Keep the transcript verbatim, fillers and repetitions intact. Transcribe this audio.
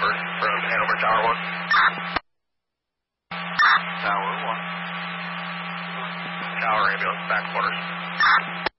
numbers from Hanover Tower one. Tower one. Tower ambulance, back quarters.